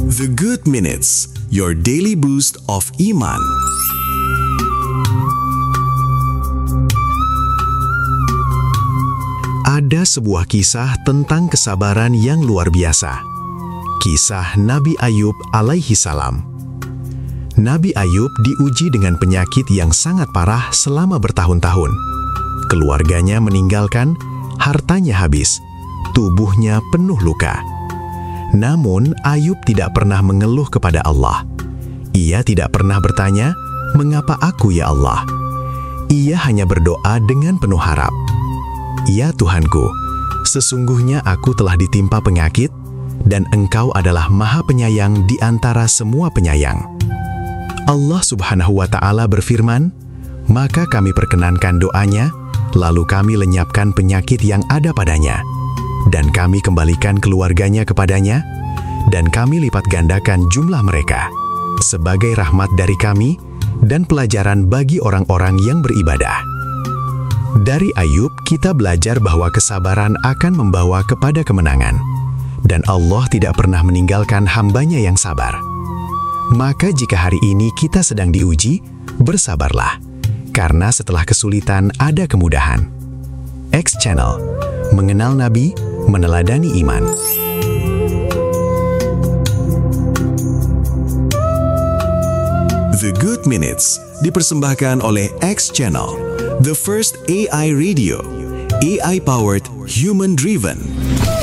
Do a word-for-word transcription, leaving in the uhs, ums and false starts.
The Good Minutes, your daily boost of iman. Ada sebuah kisah tentang kesabaran yang luar biasa. Kisah Nabi Ayub alaihi salam. Nabi Ayub diuji dengan penyakit yang sangat parah selama bertahun-tahun. Keluarganya meninggalkan, hartanya habis, tubuhnya penuh luka. Namun Ayub tidak pernah mengeluh kepada Allah. Ia tidak pernah bertanya, "Mengapa aku ya Allah?" Ia hanya berdoa dengan penuh harap. "Ya Tuhanku, sesungguhnya aku telah ditimpa penyakit, dan Engkau adalah Maha Penyayang di antara semua penyayang." Allah Subhanahu wa Ta'ala berfirman, "Maka kami perkenankan doanya, lalu kami lenyapkan penyakit yang ada padanya, dan kami kembalikan keluarganya kepadanya, dan kami lipat gandakan jumlah mereka, sebagai rahmat dari kami, dan pelajaran bagi orang-orang yang beribadah." Dari Ayub, kita belajar bahwa kesabaran akan membawa kepada kemenangan, dan Allah tidak pernah meninggalkan hambanya yang sabar. Maka jika hari ini kita sedang diuji, bersabarlah, karena setelah kesulitan ada kemudahan. X Channel, mengenal Nabi, meneladani iman. The Good Minutes dipersembahkan oleh X Channel, the first A I radio, A I-powered, human-driven.